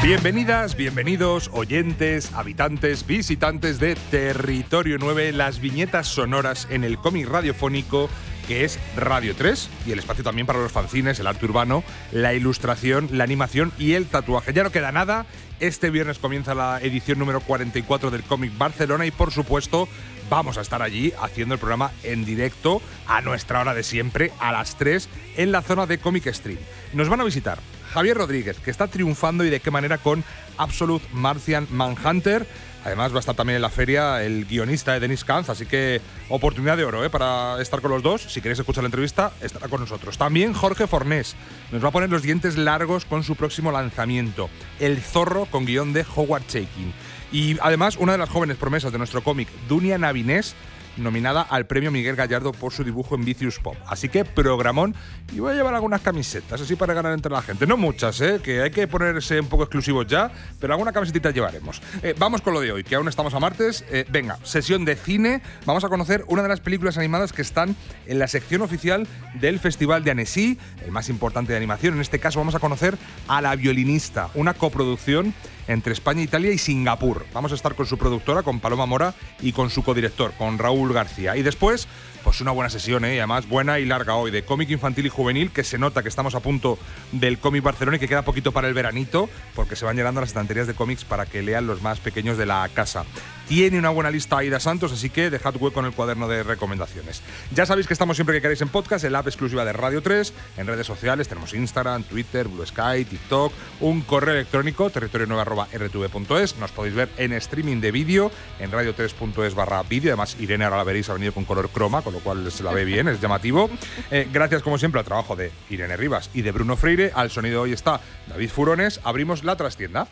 Bienvenidas, bienvenidos, oyentes, habitantes, visitantes de Territorio 9, las viñetas sonoras en el cómic radiofónico que es Radio 3 y el espacio también para los fanzines, el arte urbano, la ilustración, la animación y el tatuaje. Ya no queda nada, este viernes comienza la edición número 44 del Cómic Barcelona y por supuesto vamos a estar allí haciendo el programa en directo a nuestra hora de siempre, a las 3, en la zona de Comic Stream. Nos van a visitar Javier Rodríguez, que está triunfando y de qué manera con Absolute Martian Manhunter. Además va a estar también en la feria el guionista de Denis Kanz, así que oportunidad de oro para estar con los dos. Si queréis escuchar la entrevista, estará con nosotros. También Jorge Fornés nos va a poner los dientes largos con su próximo lanzamiento, El Zorro, con guión de Howard Chaykin. Y además una de las jóvenes promesas de nuestro cómic, Dunia Navinés, nominada al premio Miguel Gallardo por su dibujo en Vicious Pop. Así que programón, y voy a llevar algunas camisetas así para ganar entre la gente. No muchas, que hay que ponerse un poco exclusivos ya, pero alguna camisetita llevaremos. Vamos con lo de hoy, que aún estamos a martes. Venga, sesión de cine. Vamos a conocer una de las películas animadas que están en la sección oficial del Festival de Annecy, el más importante de animación. En este caso vamos a conocer a La Violinista, una coproducción entre España, Italia y Singapur. Vamos a estar con su productora, con Paloma Mora, y con su codirector, con Raúl García. Y después, pues una buena sesión, y además buena y larga hoy, de cómic infantil y juvenil, que se nota que estamos a punto del cómic Barcelona y que queda poquito para el veranito, porque se van llenando las estanterías de cómics para que lean los más pequeños de la casa. Tiene una buena lista Aida Santos, así que dejad hueco en el cuaderno de recomendaciones. Ya sabéis que estamos siempre que queráis en podcast, en la app exclusiva de Radio 3, en redes sociales, tenemos Instagram, Twitter, Blue Sky, TikTok, un correo electrónico, territorio9@rtv.es. Nos podéis ver en streaming de vídeo, en radio3.es/vídeo. Además, Irene ahora la veréis, ha venido con color croma, con lo cual se la ve bien, es llamativo. Gracias, como siempre, al trabajo de Irene Rivas y de Bruno Freire. Al sonido hoy está David Furones. Abrimos la trastienda.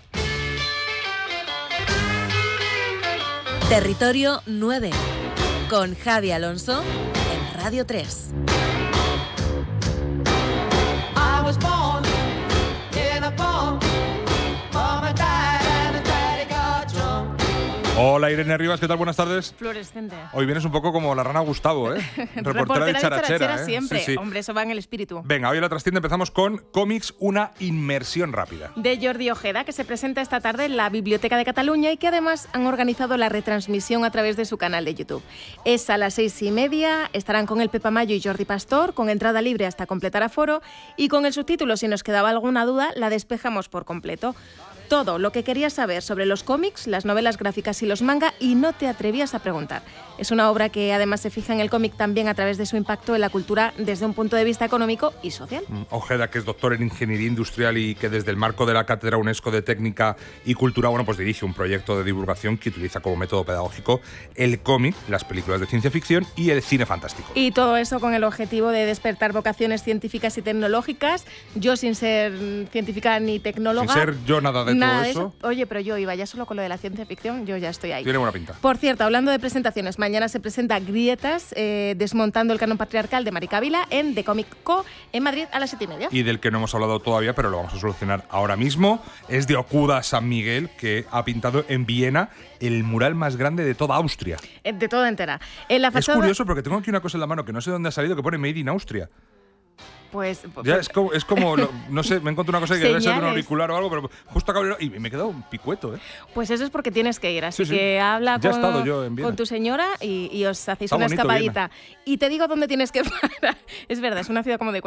Territorio 9, con Javi Alonso en Radio 3. Hola Irene Rivas, ¿qué tal? Buenas tardes. Fluorescente. Hoy vienes un poco como la rana Gustavo, Reportera de charachera, siempre. Sí. Hombre, eso va en el espíritu. Venga, hoy en la trastienda empezamos con cómics, una inmersión rápida. De Jordi Ojeda, que se presenta esta tarde en la Biblioteca de Cataluña y que además han organizado la retransmisión a través de su canal de YouTube. Es a las 6:30, estarán con el Pepa Mayo y Jordi Pastor, con entrada libre hasta completar aforo, y con el subtítulo, si nos quedaba alguna duda, la despejamos por completo. Todo lo que querías saber sobre los cómics, las novelas gráficas y los manga y no te atrevías a preguntar. Es una obra que además se fija en el cómic también a través de su impacto en la cultura desde un punto de vista económico y social. Ojeda, que es doctor en Ingeniería Industrial y que desde el marco de la Cátedra UNESCO de Técnica y Cultura, pues dirige un proyecto de divulgación que utiliza como método pedagógico el cómic, las películas de ciencia ficción y el cine fantástico. Y todo eso con el objetivo de despertar vocaciones científicas y tecnológicas. Yo, sin ser científica ni tecnóloga... Sin ser yo nada de todo eso. Oye, pero yo iba ya solo con lo de la ciencia ficción, yo ya estoy ahí. Tiene buena pinta. Por cierto, hablando de presentaciones, mañana se presenta Grietas, desmontando el canon patriarcal de Marica Vila en The Comic Co. en Madrid a las 7:30. Y del que no hemos hablado todavía, pero lo vamos a solucionar ahora mismo, es de Okuda San Miguel, que ha pintado en Viena el mural más grande de toda Austria. De toda entera. En la fachada... Es curioso porque tengo aquí una cosa en la mano que no sé dónde ha salido, que pone Made in Austria. Pues ya es como no sé, me encontré una cosa que debe ser de un auricular o algo, pero justo acabo de... Y me he quedado un picueto, Pues eso es porque tienes que ir, así que habla con tu señora y os hacéis una escapadita. Y te digo dónde tienes que parar. Es verdad, es una ciudad como de